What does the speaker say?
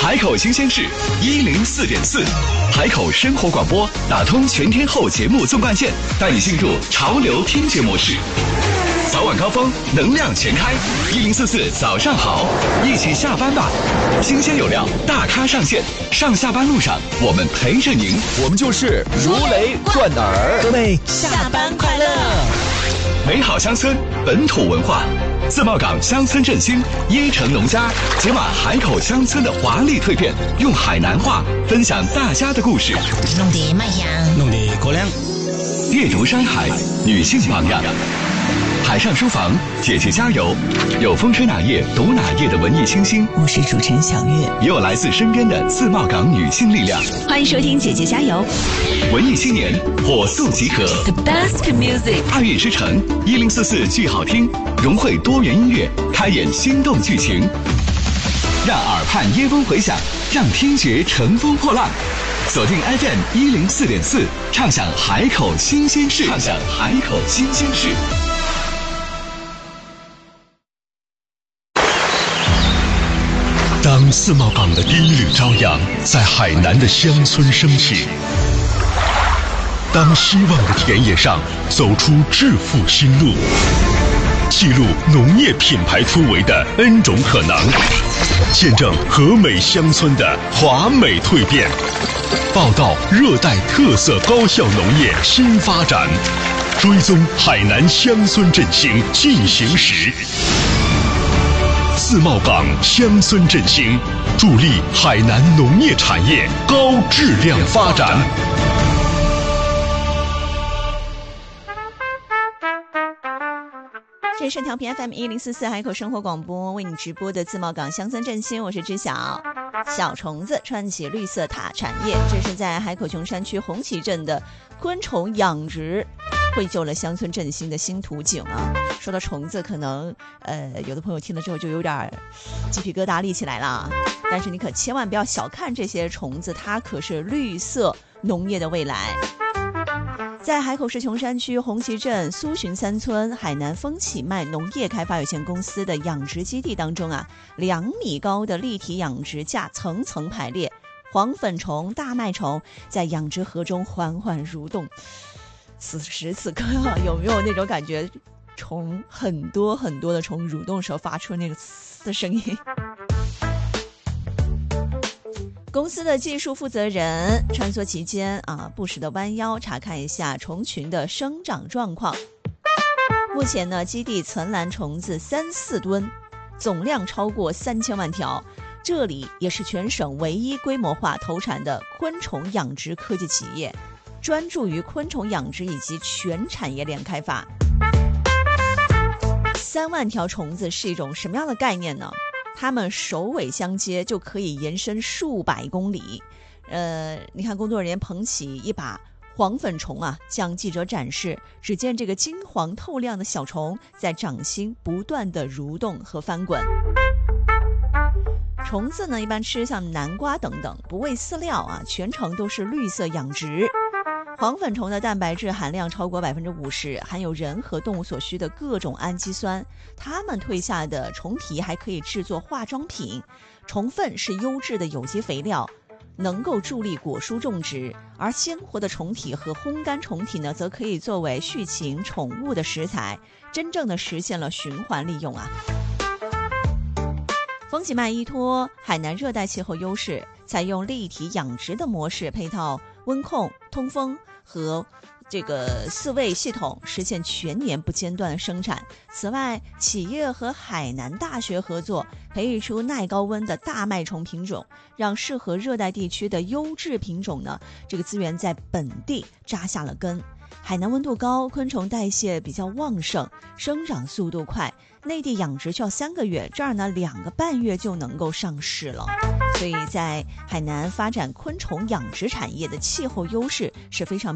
海口新鲜事104.4，海口生活广播打通全天候节目纵贯线，带你进入潮流听觉模式。早晚高峰，能量全开，1044早上好，一起下班吧。新鲜有料，大咖上线，上下班路上我们陪着您， 我们就是如雷贯耳。 各位下班快乐！ 美好乡村，本土文化，自贸港乡村振兴，椰城农家解码海口乡村的华丽蜕变，用海南话分享大家的故事， 弄得卖香， 弄得过亮。 阅读山海，女性榜样。海上书房，姐姐加油！有风吹哪页读哪页的文艺清新， 我是主持人小月， 也有来自身边的自贸港女性力量。 欢迎收听姐姐加油！ 文艺青年火速集合 ，The best music， 2月之城1044剧好听，融汇多元音乐，开演心动剧情，让耳畔椰风回响，让听觉乘风破浪。锁定 FM 104.4，畅享海口新鲜事，畅享海口新鲜事。 当自贸港的第一缕朝阳在海南的乡村升起，当希望的田野上走出致富新路，记录农业品牌突围的 N 种可能，见证和美乡村的华美蜕变，报道热带特色高效农业新发展，追踪海南乡村振兴进行时。自贸港乡村振兴，助力海南农业产业高质量发展。 这是调频 FM 1044海口生活广播为你直播的自贸港乡村振兴，我是知晓。小虫子串起绿色塔产业，这是在海口琼山区红旗镇的昆虫养殖绘就了乡村振兴的新图景啊！说到虫子，可能有的朋友听了之后就有点鸡皮疙瘩立起来了，但是你可千万不要小看这些虫子，它可是绿色农业的未来。在海口市琼山区红旗镇苏洵三村海南风起麦农业开发有限公司的养殖基地当中啊，2米高的立体养殖架层层排列，黄粉虫、大麦虫在养殖盒中缓缓蠕动。此时此刻啊，有没有那种感觉，虫很多很多的虫蠕动的时候发出那个呲的声音？公司的技术负责人穿梭其间啊，不时的弯腰查看一下虫群的生长状况。目前呢，基地存栏虫子3-4吨，总量超过3000万条。这里也是全省唯一规模化投产的昆虫养殖科技企业，专注于昆虫养殖以及全产业链开发。3万条虫子是一种什么样的概念呢？它们首尾相接，就可以延伸数百公里。你看工作人员捧起一把黄粉虫啊，向记者展示，只见这个金黄透亮的小虫在掌心不断的蠕动和翻滚。虫子呢，一般吃像南瓜等等，不喂饲料啊，全程都是绿色养殖。黄粉虫的蛋白质含量超过50%，含有人和动物所需的各种氨基酸。它们蜕下的虫皮还可以制作化妆品。虫粪是优质的有机肥料，能够助力果蔬种植。而鲜活的虫体和烘干虫体呢，则可以作为畜禽宠物的食材，真正的实现了循环利用啊。风起麦依托海南热带气候优势，采用立体养殖的模式，配套温控、通风和这个饲喂系统，实现全年不间断的生产。此外，企业和海南大学合作，培育出耐高温的大麦虫品种，让适合热带地区的优质品种呢，这个资源在本地扎下了根。海南温度高，昆虫代谢比较旺盛，生长速度快，内地养殖需要3个月，这儿呢2个半月就能够上市了。所以在海南发展昆虫养殖产业的气候优势是非常